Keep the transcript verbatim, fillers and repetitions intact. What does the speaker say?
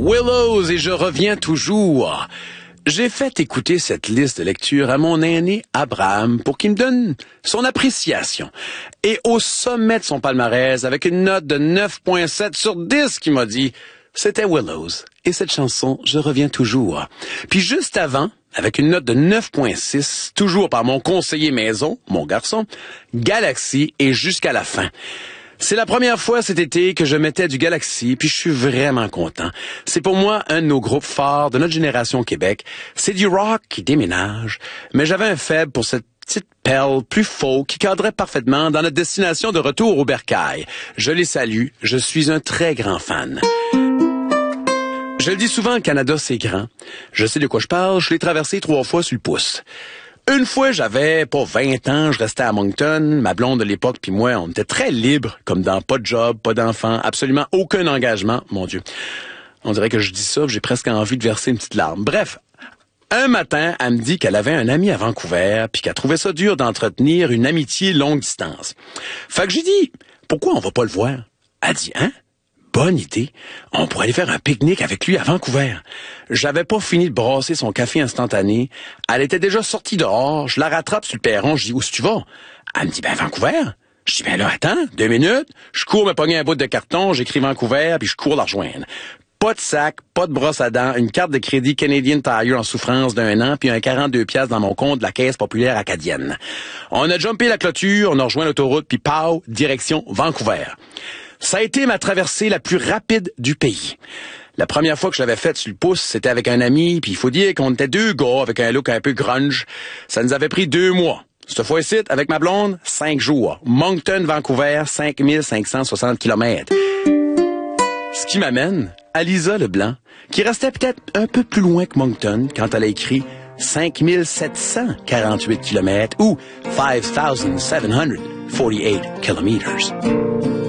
Willows et je reviens toujours. J'ai fait écouter cette liste de lecture à mon aîné Abraham pour qu'il me donne son appréciation. Et au sommet de son palmarès, avec une note de neuf virgule sept sur dix, qu'il m'a dit, c'était Willows. Et cette chanson, je reviens toujours. Puis juste avant, avec une note de neuf virgule six, toujours par mon conseiller maison, mon garçon, Galaxy et jusqu'à la fin. C'est la première fois cet été que je mettais du Galaxy, puis je suis vraiment content. C'est pour moi un de nos groupes forts de notre génération au Québec. C'est du rock qui déménage, mais j'avais un faible pour cette petite perle plus folk qui cadrait parfaitement dans notre destination de retour au Bercail. Je les salue, je suis un très grand fan. Je le dis souvent, le Canada, c'est grand. Je sais de quoi je parle, je l'ai traversé trois fois sur le pouce. Une fois, j'avais pas vingt ans, je restais à Moncton, ma blonde de l'époque puis moi, on était très libres, comme dans pas de job, pas d'enfants, absolument aucun engagement, mon Dieu. On dirait que je dis ça, j'ai presque envie de verser une petite larme. Bref, un matin, elle me dit qu'elle avait un ami à Vancouver puis qu'elle trouvait ça dur d'entretenir une amitié longue distance. Fait que j'ai dit, pourquoi on va pas le voir? Elle dit, hein? Bonne idée. On pourrait aller faire un pique-nique avec lui à Vancouver. J'avais pas fini de brasser son café instantané. Elle était déjà sortie dehors. Je la rattrape sur le perron. Je dis, où est-ce que tu vas? Elle me dit, ben, Vancouver. Je dis, ben là, attends, deux minutes. Je cours me pogner un bout de carton, j'écris Vancouver, puis je cours la rejoindre. Pas de sac, pas de brosse à dents, une carte de crédit Canadian Tire en souffrance d'un an, puis un quarante-deux piastres dans mon compte de la Caisse populaire acadienne. On a jumpé la clôture, on a rejoint l'autoroute, puis pow, direction Vancouver. Ça a été ma traversée la plus rapide du pays. La première fois que je l'avais faite sur le pouce, c'était avec un ami, puis il faut dire qu'on était deux gars avec un look un peu grunge. Ça nous avait pris deux mois. Cette fois-ci, avec ma blonde, cinq jours. Moncton, Vancouver, cinq mille cinq cent soixante kilomètres. Ce qui m'amène à Lisa Leblanc, qui restait peut-être un peu plus loin que Moncton quand elle a écrit cinq mille sept cent quarante-huit kilomètres ou five thousand seven hundred forty-eight kilometers.